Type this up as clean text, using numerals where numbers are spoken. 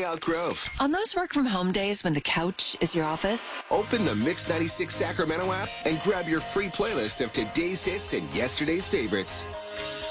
Hangout Grove. On those work from home days when the couch is your office, Open the Mix 96 Sacramento app and grab your free playlist of today's hits and yesterday's favorites.